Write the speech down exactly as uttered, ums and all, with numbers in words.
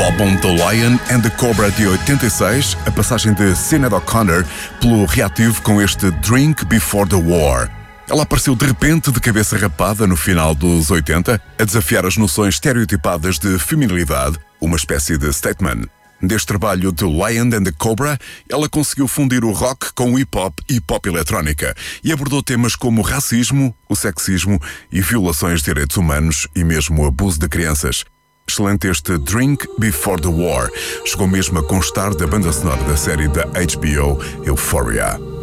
álbum The Lion and the Cobra de oitenta e seis, a passagem de Sinéad O'Connor pelo reativo com este Drink Before the War. Ela apareceu de repente de cabeça rapada no final dos oitenta, a desafiar as noções estereotipadas de feminilidade, uma espécie de statement. Deste trabalho The Lion and the Cobra, ela conseguiu fundir o rock com o hip-hop e pop eletrónica e abordou temas como o racismo, o sexismo e violações de direitos humanos e mesmo o abuso de crianças. Excelente este Drink Before the War. Chegou mesmo a constar da banda sonora da série da H B O Euphoria.